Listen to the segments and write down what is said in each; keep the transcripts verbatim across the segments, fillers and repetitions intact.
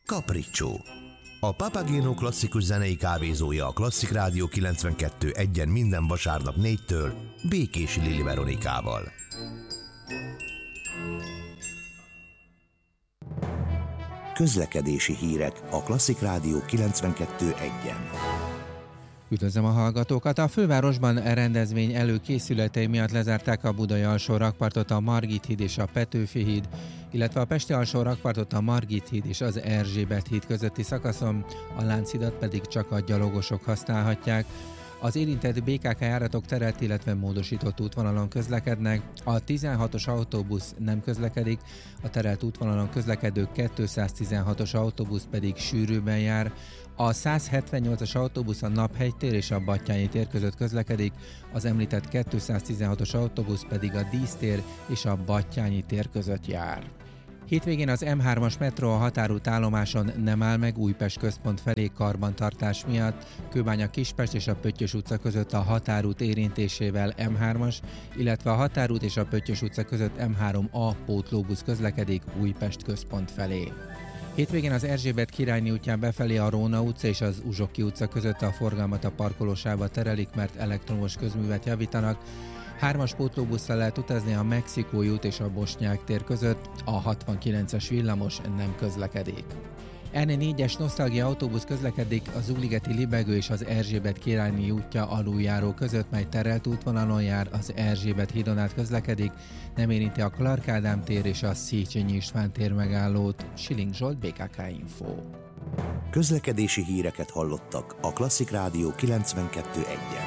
Capriccio. A Papageno klasszikus zenei kávézója a Klasszik Rádió kilencvenkettő egyen minden vasárnap négytől Békési Lili Veronikával. Közlekedési hírek a Klasszik Rádió kilencvenkettő egyen. Üdvözlöm a hallgatókat! A fővárosban rendezvény előkészületei miatt lezárták a Budai alsó rakpartot, a Margit híd és a Petőfi híd, illetve a Pesti alsó rakpartot, a Margit híd és az Erzsébet híd közötti szakaszon, a Lánchidat pedig csak a gyalogosok használhatják. Az érintett bé ká ká járatok terelt, illetve módosított útvonalon közlekednek. A tizenhatos autóbusz nem közlekedik, a terelt útvonalon közlekedő kétszáztizenhatos autóbusz pedig sűrűben jár. A száz hetvennyolcas autóbusz a Naphegy tér és a Battyányi tér között közlekedik, az említett kétszáztizenhatos autóbusz pedig a Dísz tér és a Battyányi tér között jár. Hétvégén az em hármas metró a határút állomáson nem áll meg Újpest központ felé karbantartás miatt. Kőbánya-Kispest és a Pöttyös utca között a határút érintésével em hármas, illetve a határút és a Pöttyös utca között em három á pótlóbusz közlekedik Újpest központ felé. Hétvégén az Erzsébet királyné útján befelé a Róna utca és az Uzsoki utca között a forgalmat a parkolósávba terelik, mert elektromos közművet javítanak. Hármas pótlóbusszal lehet utazni a Mexikói út és a Bosnyák tér között, a hatvankilences villamos nem közlekedik. en négyes nosztalgia autóbusz közlekedik az Zugligeti Libegő és az Erzsébet királyné útja aluljáró között, mely terelt útvonalon jár, az Erzsébet hídon át közlekedik, nem érinti a Clark Ádám tér és a Széchenyi István tér megállót. Schilling Zsolt, bé ká ká Info. Közlekedési híreket hallottak a Klasszik Rádió kilencvenkettő egyen.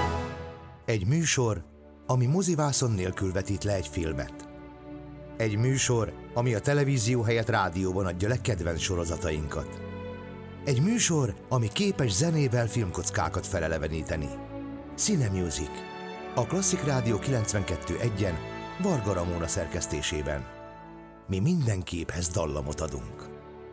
Egy műsor, ami mozivászon nélkül vetít le egy filmet. Egy műsor, ami a televízió helyett rádióban adja le kedvenc sorozatainkat. Egy műsor, ami képes zenével filmkockákat feleleveníteni. Cine Music. A Klasszik Rádió kilencvenkettő egyen Varga Ramóna szerkesztésében. Mi minden képhez dallamot adunk.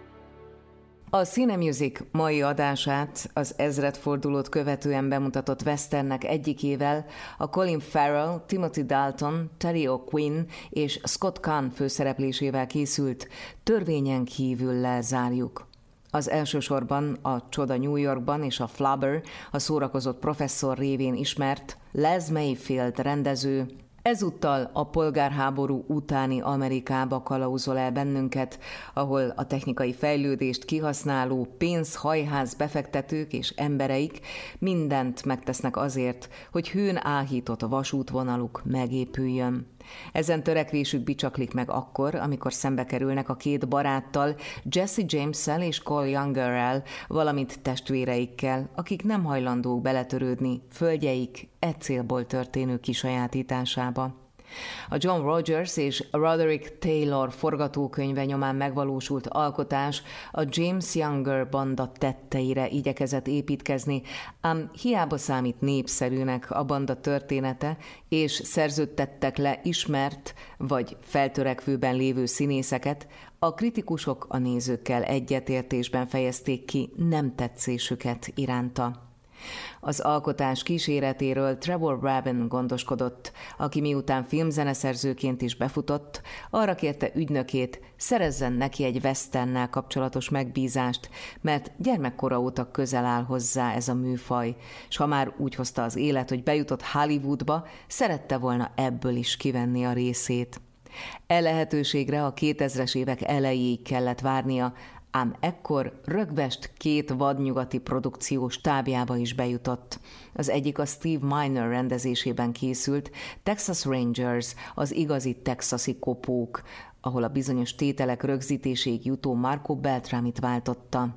A Cine Music mai adását az ezredfordulót követően bemutatott westernnek egyikével, a Colin Farrell, Timothy Dalton, Terry O'Quinn és Scott Caan főszereplésével készült Törvényen kívüllel zárjuk. Az elsősorban a Csoda New Yorkban és a Flubber, a szórakozott professzor révén ismert Les Mayfield rendező, ezúttal a polgárháború utáni Amerikába kalauzol el bennünket, ahol a technikai fejlődést kihasználó pénzhajház befektetők és embereik mindent megtesznek azért, hogy hőn áhított vasútvonaluk megépüljön. Ezen törekvésük bicsaklik meg akkor, amikor szembe kerülnek a két baráttal, Jesse James-szel és Cole Youngerrel, valamint testvéreikkel, akik nem hajlandók beletörődni földjeik e célból történő kisajátításába. A John Rogers és Roderick Taylor forgatókönyve nyomán megvalósult alkotás a James Younger banda tetteire igyekezett építkezni, ám hiába számít népszerűnek a banda története, és szerződtettek le ismert vagy feltörekvőben lévő színészeket, a kritikusok a nézőkkel egyetértésben fejezték ki nem tetszésüket iránta. Az alkotás kíséretéről Trevor Rabin gondoskodott, aki miután filmzeneszerzőként is befutott, arra kérte ügynökét, szerezzen neki egy westernnel kapcsolatos megbízást, mert gyermekkora óta közel áll hozzá ez a műfaj, és ha már úgy hozta az élet, hogy bejutott Hollywoodba, szerette volna ebből is kivenni a részét. E lehetőségre a kétezres évek elejéig kellett várnia, ám ekkor rögvest két vadnyugati produkció stábjába is bejutott. Az egyik a Steve Miner rendezésében készült Texas Rangers, az igazi texasi kopók, ahol a bizonyos tételek rögzítéséig jutó Marco Beltramit váltotta.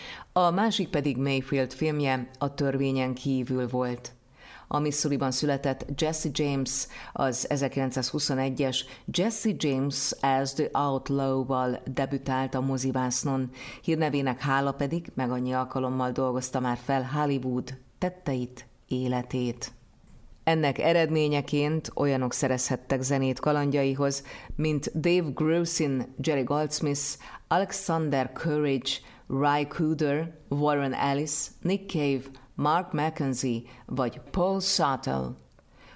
A másik pedig Mayfield filmje a Törvényen kívül volt. A Missouriban született Jesse James az ezerkilencszázhuszonegyes Jesse James as the Outlaw-val debütált a mozivásznon, hírnevének hála pedig meg annyi alkalommal dolgozta már fel Hollywood tetteit, életét. Ennek eredményeként olyanok szerezhettek zenét kalandjaihoz, mint Dave Grusin, Jerry Goldsmith, Alexander Courage, Ry Cooder, Warren Ellis, Nick Cave, Mark McKenzie vagy Paul Shuttle.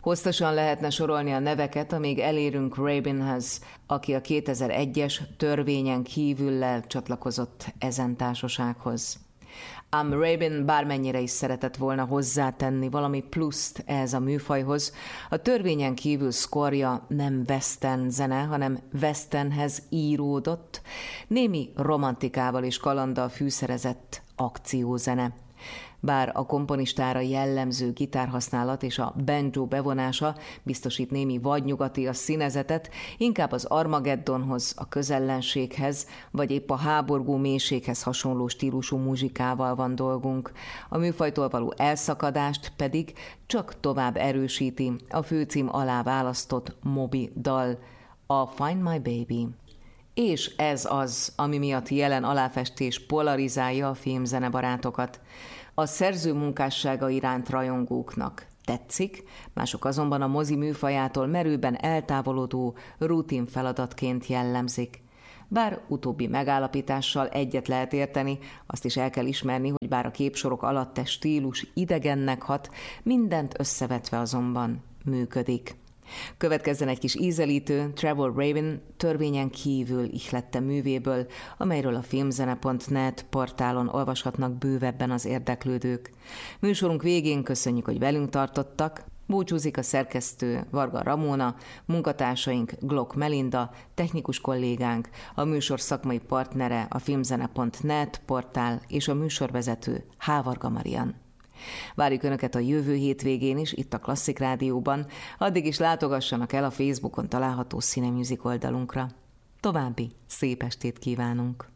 Hosszasan lehetne sorolni a neveket, amíg elérünk Rabinhez, aki a kétezer-egyes törvényen kívüllel csatlakozott ezen társasághoz. Ám Rabin bármennyire is szeretett volna hozzátenni valami pluszt ehhez a műfajhoz, a törvényen kívül szkorja nem western zene, hanem westernhez íródott, némi romantikával és kalanddal fűszerezett akciózene. Bár a komponistára jellemző gitárhasználat és a banjo bevonása biztosít némi vadnyugati a színezetet, inkább az Armageddonhoz, a közellenséghez, vagy épp a háborgó mélységhez hasonló stílusú muzsikával van dolgunk. A műfajtól való elszakadást pedig csak tovább erősíti a főcím alá választott Moby dal, a Find My Baby. És ez az, ami miatt jelen aláfestés polarizálja a filmzenebarátokat. A szerző munkássága iránt rajongóknak tetszik, mások azonban a mozi műfajától merőben eltávolodó rutin feladatként jellemzik. Bár utóbbi megállapítással egyet lehet érteni, azt is el kell ismerni, hogy bár a képsorok alatt e stílus idegennek hat, mindent összevetve azonban működik. Következzen egy kis ízelítő Trevor Rabin törvényen kívül ihlette művéből, amelyről a filmzene pont net portálon olvashatnak bővebben az érdeklődők. Műsorunk végén köszönjük, hogy velünk tartottak. Búcsúzik a szerkesztő Varga Ramóna, munkatársaink Glock Melinda, technikus kollégánk, a műsor szakmai partnere a filmzene pont net portál és a műsorvezető Hávarga Marian. Várjuk Önöket a jövő hétvégén is, itt a Klasszik Rádióban, addig is látogassanak el a Facebookon található Cinemusic oldalunkra. További szép estét kívánunk!